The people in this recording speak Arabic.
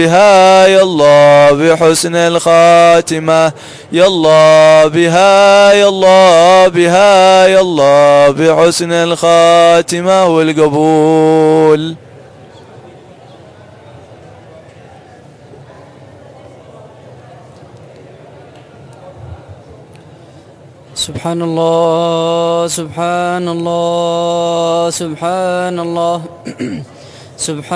بها يا الله بحسن الخاتمة، يا الله بها يا الله بها يا الله بحسن الخاتمة والقبول. سبحان الله سبحان الله سبحان الله سبحان